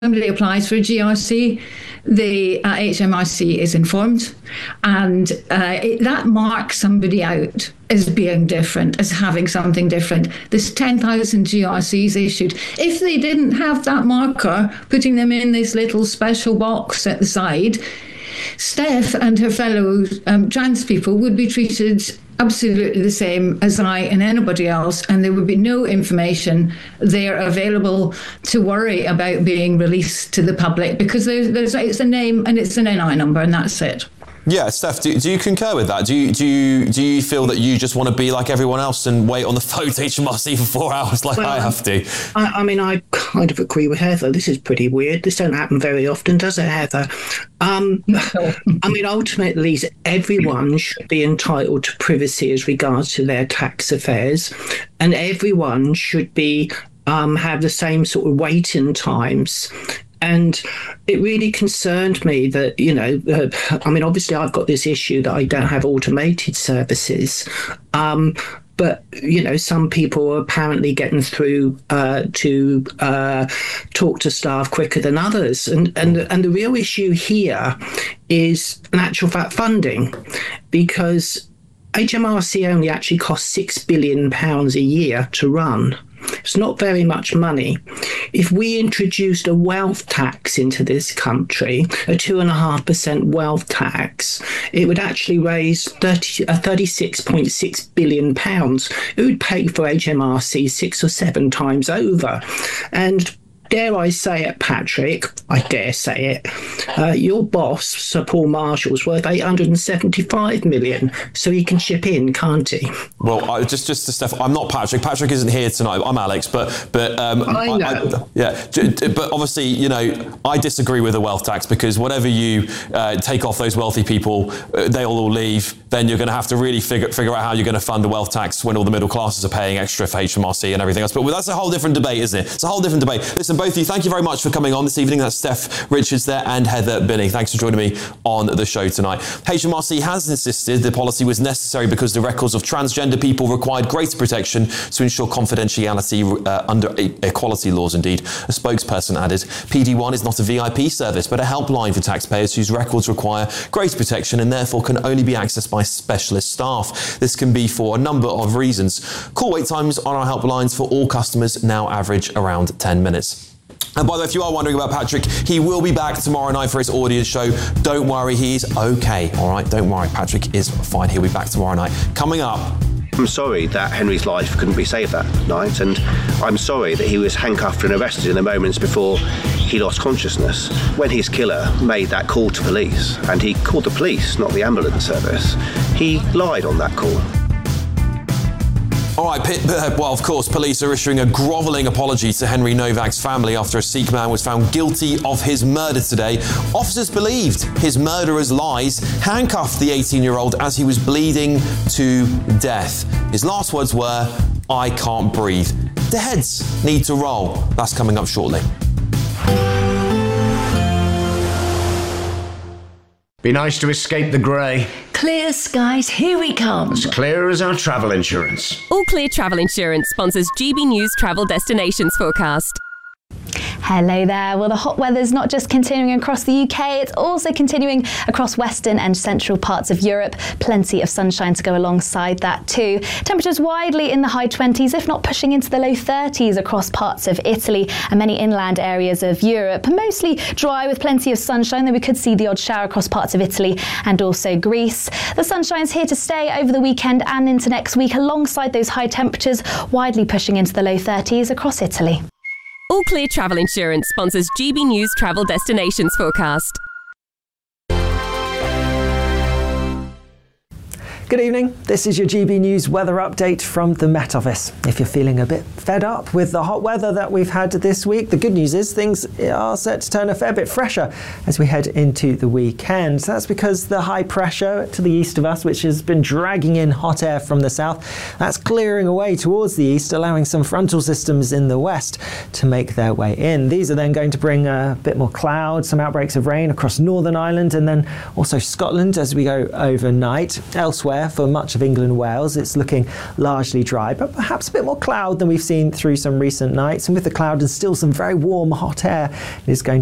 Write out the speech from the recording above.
somebody applies for a GRC, the HMRC is informed, and that marks somebody out as being different, as having something different. There's 10,000 GRCs issued. If they didn't have that marker, putting them in this little special box at the side, Steph and her fellow trans people would be treated absolutely the same as I and anybody else, and there would be no information there available to worry about being released to the public, because it's a name and it's an NI number, and that's it. Yeah, Steph, do you concur with that? Do you feel that you just want to be like everyone else and wait on the phone to HMRC for 4 hours like I have to? I mean, I kind of agree with Heather. This is pretty weird. This don't happen very often, does it, Heather? I mean, ultimately, everyone should be entitled to privacy as regards to their tax affairs, and everyone should be have the same sort of waiting times. And it really concerned me that, I mean, obviously I've got this issue that I don't have automated services. But, some people are apparently getting through to talk to staff quicker than others. And the real issue here is, in actual fact, funding, because HMRC only actually costs £6 billion a year to run. It's not very much money. If we introduced a wealth tax into this country, a 2.5% wealth tax, it would actually raise £36.6 billion. It would pay for HMRC 6 or 7 times over. And dare I say it, Patrick, I dare say it, your boss, Sir Paul Marshall's worth $875 million, so he can chip in, can't he? Well, just to Steph, I'm not Patrick. Patrick isn't here tonight. I'm Alex, but I know. But obviously, I disagree with the wealth tax, because whatever you take off those wealthy people, they'll all leave. Then you're going to have to really figure out how you're going to fund the wealth tax when all the middle classes are paying extra for HMRC and everything else. But that's a whole different debate, isn't it? It's a whole different debate. Listen, both of you, thank you very much for coming on this evening. That's Steph Richards there and Heather Binney. Thanks for joining me on the show tonight. HMRC has insisted the policy was necessary because the records of transgender people required greater protection to ensure confidentiality under equality laws. Indeed, a spokesperson added, PD1 is not a VIP service, but a helpline for taxpayers whose records require greater protection and therefore can only be accessed by specialist staff. This can be for a number of reasons. Call wait times on our helplines for all customers now average around 10 minutes. And by the way, if you are wondering about Patrick, he will be back tomorrow night for his audience show. Don't worry, he's okay. All right, don't worry. Patrick is fine. He'll be back tomorrow night. Coming up. I'm sorry that Henry's life couldn't be saved that night, and I'm sorry that he was handcuffed and arrested in the moments before he lost consciousness. When his killer made that call to police, and he called the police, not the ambulance service, he lied on that call. All right, well, of course, police are issuing a grovelling apology to Henry Novak's family after a Sikh man was found guilty of his murder today. Officers believed his murderer's lies, handcuffed the 18-year-old as he was bleeding to death. His last words were, "I can't breathe." The heads need to roll. That's coming up shortly. Be nice to escape the grey. Clear skies, here we come. As clear as our travel insurance. All Clear Travel Insurance sponsors GB News Travel Destinations Forecast. Hello there. Well, the hot weather's not just continuing across the UK, it's also continuing across western and central parts of Europe. Plenty of sunshine to go alongside that too. Temperatures widely in the high 20s, if not pushing into the low 30s across parts of Italy and many inland areas of Europe. Mostly dry with plenty of sunshine, though we could see the odd shower across parts of Italy and also Greece. The sunshine's here to stay over the weekend and into next week, alongside those high temperatures widely pushing into the low 30s across Italy. All Clear Travel Insurance sponsors GB News Travel Destinations Forecast. Good evening, this is your GB News weather update from the Met Office. If you're feeling a bit fed up with the hot weather that we've had this week, the good news is things are set to turn a fair bit fresher as we head into the weekend. That's because the high pressure to the east of us, which has been dragging in hot air from the south, that's clearing away towards the east, allowing some frontal systems in the west to make their way in. These are then going to bring a bit more cloud, some outbreaks of rain across Northern Ireland and then also Scotland as we go overnight. Elsewhere, there for much of England and Wales. It's looking largely dry, but perhaps a bit more cloud than we've seen through some recent nights. And with the cloud and still some very warm, hot air, it is going